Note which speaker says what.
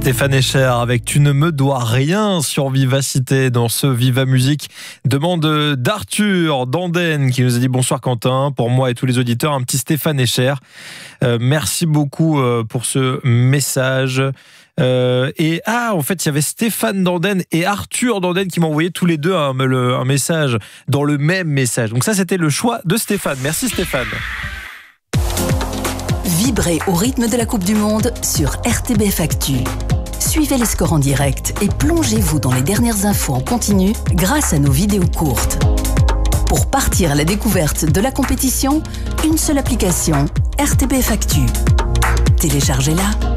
Speaker 1: Stéphane Escher avec Tu ne me dois rien sur Vivacité dans ce Viva Musique. Demande d'Arthur Danden qui nous a dit bonsoir Quentin, pour moi et tous les auditeurs, un petit Stéphane Escher. Merci beaucoup pour ce message. En fait, il y avait Stéphane Danden et Arthur Danden qui m'ont envoyé tous les deux un message dans le même message. Donc ça, c'était le choix de Stéphane. Merci Stéphane.
Speaker 2: Vibrez au rythme de la Coupe du Monde sur RTBF Actu. Suivez les scores en direct et plongez-vous dans les dernières infos en continu grâce à nos vidéos courtes. Pour partir à la découverte de la compétition, une seule application, RTBF Actu. Téléchargez-la.